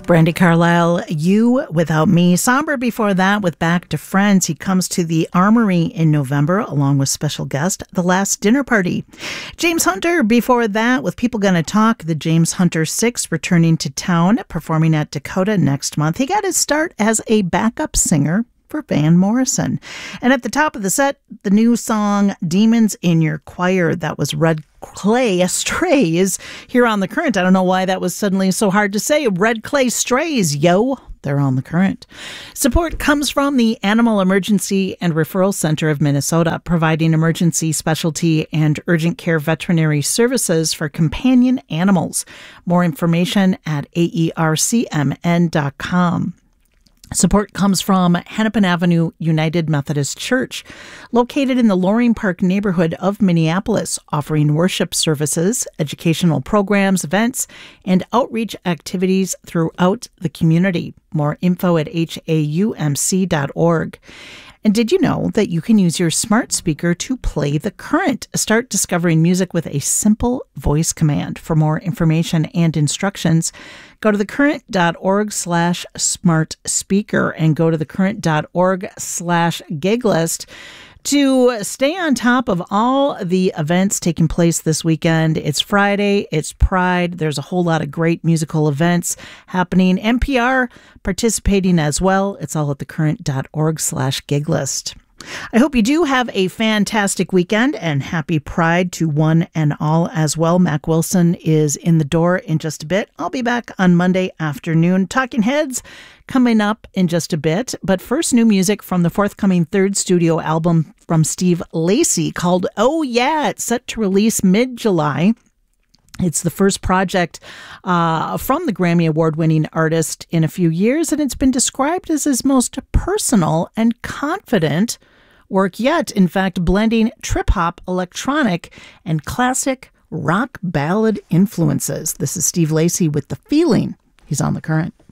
Brandi Carlile, You Without Me. Somber before that with Back to Friends. He comes to the Armory in November along with special guest The Last Dinner Party. James Hunter before that with People Gonna Talk. The James Hunter 6 returning to town, performing at Dakota next month. He got his start as a backup singer for Van Morrison. And at the top of the set, the new song Demons in Your Choir. That was Red Clay Strays here on The Current. I don't know why that was suddenly so hard to say. Red Clay Strays, yo. They're on The Current. Support comes from the Animal Emergency and Referral Center of Minnesota, providing emergency, specialty, and urgent care veterinary services for companion animals. More information at aercmn.com. Support comes from Hennepin Avenue United Methodist Church, located in the Loring Park neighborhood of Minneapolis, offering worship services, educational programs, events, and outreach activities throughout the community. More info at haumc.org. And did you know that you can use your smart speaker to play The Current? Start discovering music with a simple voice command. For more information and instructions, go to thecurrent.org/smart speaker and go to thecurrent.org/giglist to stay on top of all the events taking place this weekend. It's Friday, it's Pride. There's a whole lot of great musical events happening. NPR participating as well. It's all at thecurrent.org/giglist. I hope you do have a fantastic weekend and happy Pride to one and all as well. Mac Wilson is in the door in just a bit. I'll be back on Monday afternoon. Talking Heads coming up in just a bit. But first, new music from the forthcoming third studio album from Steve Lacy called Oh Yeah. It's set to release mid-July. It's the first project from the Grammy Award-winning artist in a few years, and it's been described as his most personal and confident work yet. In fact, blending trip-hop, electronic, and classic rock ballad influences. This is Steve Lacy with The Feeling. He's on The Current.